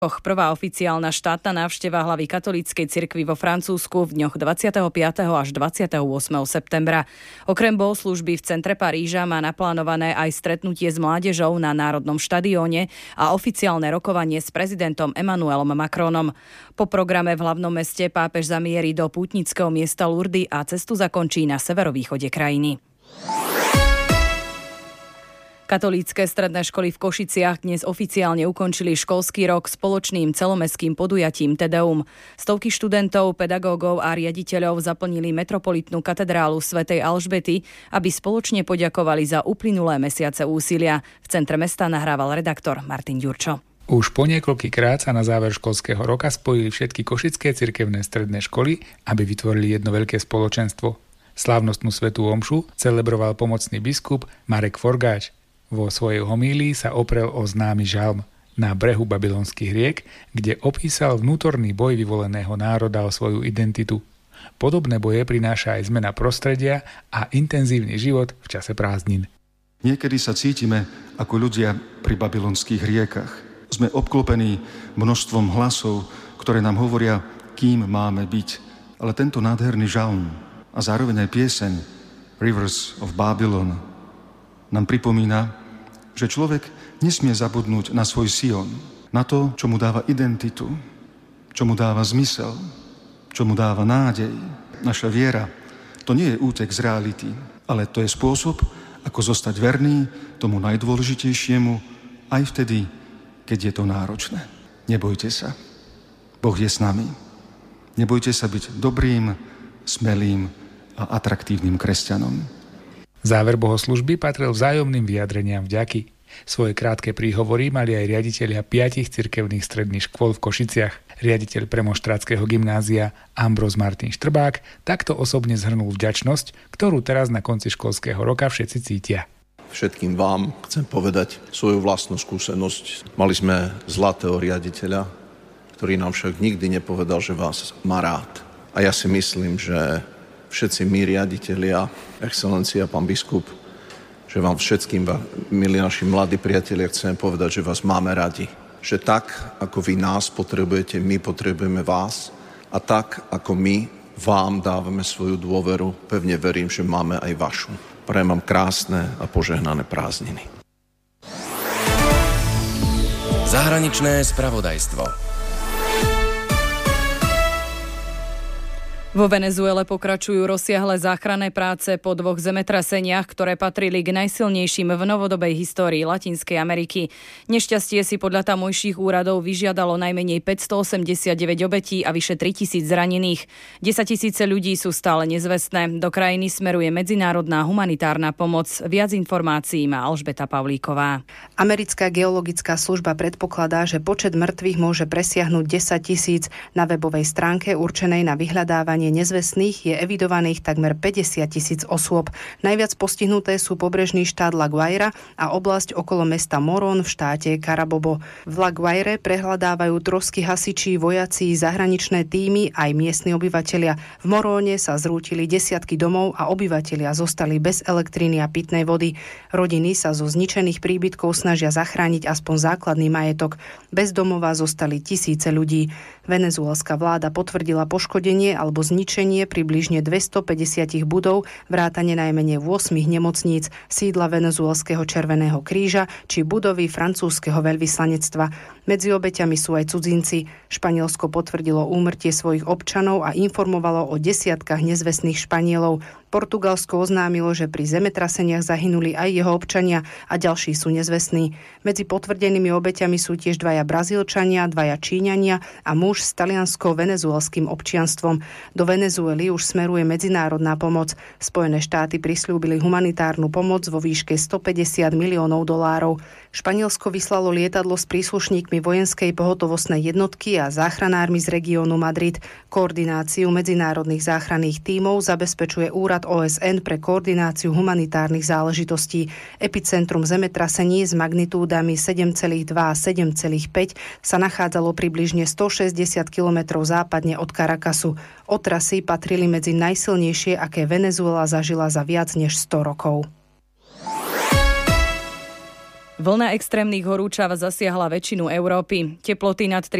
Prvá oficiálna štátna návšteva hlavy katolíckej cirkvi vo Francúzsku v dňoch 25. až 28. septembra. Okrem bohoslúžby v centre Paríža má naplánované aj stretnutie s mládežou na Národnom štadióne a oficiálne rokovanie s prezidentom Emmanuelom Macronom. Po programe v hlavnom meste pápež zamierí do pútnického miesta Lourdes a cestu zakončí na severovýchode krajiny. Katolícke stredné školy v Košiciach dnes oficiálne ukončili školský rok spoločným celomestským podujatím Te Deum. Stovky študentov, pedagógov a riaditeľov zaplnili metropolitnú katedrálu svätej Alžbety, aby spoločne poďakovali za uplynulé mesiace úsilia. V centre mesta nahrával redaktor Martin Ďurčo. Už po niekoľkýkrát sa na záver školského roka spojili všetky košické cirkevné stredné školy, aby vytvorili jedno veľké spoločenstvo. Slávnostnú svätú omšu celebroval pomocný biskup Marek Forgáč. Vo svojej homílii sa oprel o známy žalm Na brehu babylonských riek, kde opísal vnútorný boj vyvoleného národa o svoju identitu. Podobné boje prináša aj zmena prostredia a intenzívny život v čase prázdnin. Niekedy sa cítime ako ľudia pri babylonských riekach. Sme obklopení množstvom hlasov, ktoré nám hovoria, kým máme byť. Ale tento nádherný žalm a zároveň aj pieseň Rivers of Babylon nám pripomína, že človek nesmie zabudnúť na svoj Sion, na to, čo mu dáva identitu, čo mu dáva zmysel, čo mu dáva nádej. Naša viera, to nie je útek z reality, ale to je spôsob, ako zostať verný tomu najdôležitejšiemu aj vtedy, keď je to náročné. Nebojte sa. Boh je s nami. Nebojte sa byť dobrým, smelým a atraktívnym kresťanom. Záver bohoslužby patril vzájomným vyjadreniam vďaky. Svoje krátke príhovory mali aj riaditelia 5 cirkevných stredných škôl v Košiciach. Riaditeľ premoštrátskeho gymnázia Ambróz Martin Štrbák takto osobne zhrnul vďačnosť, ktorú teraz na konci školského roka všetci cítia. Všetkým vám chcem povedať svoju vlastnú skúsenosť. Mali sme zlatého riaditeľa, ktorý nám však nikdy nepovedal, že vás má rád. A ja si myslím, že všetci my riaditelia, excelencia, pán biskup, že vám všetkým, milí naši mladí priatelia, chcem povedať, že vás máme radi. Že tak, ako vy nás potrebujete, my potrebujeme vás. A tak, ako my vám dávame svoju dôveru, pevne verím, že máme aj vašu. Prajem vám krásne a požehnané prázdniny. Zahraničné spravodajstvo. Vo Venezuele pokračujú rozsiahle záchranné práce po 2 zemetraseniach, ktoré patrili k najsilnejším v novodobej histórii Latinskej Ameriky. Nešťastie si podľa tamojších úradov vyžiadalo najmenej 589 obetí a vyše 3000 zranených. 10 000 ľudí sú stále nezvestné. Do krajiny smeruje medzinárodná humanitárna pomoc. Viac informácií má Alžbeta Pavlíková. Americká geologická služba predpokladá, že počet mŕtvych môže presiahnuť 10 000. Na webovej stránke určenej na vyhľadávanie nezvestných je evidovaných takmer 50 000 osôb. Najviac postihnuté sú pobrežný štát La Guaira a oblasť okolo mesta Morón v štáte Carabobo. V La Guaire prehľadávajú trosky hasiči, vojaci, zahraničné tímy aj miestni obyvatelia. V Moróne sa zrútili desiatky domov a obyvatelia zostali bez elektriny a pitnej vody. Rodiny sa zo zničených príbytkov snažia zachrániť aspoň základný majetok. Bez domova zostali tisíce ľudí. Venezuelská vláda potvrdila poškodenie alebo zničenie približne 250 budov, vrátane najmenej 8 nemocníc, sídla Venezuelského Červeného kríža či budovy francúzskeho veľvyslanectva. Medzi obeťami sú aj cudzinci. Španielsko potvrdilo úmrtie svojich občanov a informovalo o desiatkách nezvestných Španielov. Portugalsko oznámilo, že pri zemetraseniach zahynuli aj jeho občania a ďalší sú nezvestní. Medzi potvrdenými obeťami sú tiež 2 Brazílčania, 2 Číňania a muž s taliansko-venezuelským občianstvom. Do Venezuely už smeruje medzinárodná pomoc. Spojené štáty prisľúbili humanitárnu pomoc vo výške $150 miliónov. Španielsko vyslalo lietadlo s príslušníkmi vojenskej pohotovostnej jednotky a záchranármi z regiónu Madrid. Koordináciu medzinárodných záchranných tímov zabezpečuje Úrad OSN pre koordináciu humanitárnych záležitostí. Epicentrum zemetrasení s magnitúdami 7,2 a 7,5 sa nachádzalo približne 160 kilometrov západne od Caracasu. Otrasy patrili medzi najsilnejšie, aké Venezuela zažila za viac než 100 rokov. Vlna extrémnych horúčav zasiahla väčšinu Európy. Teploty nad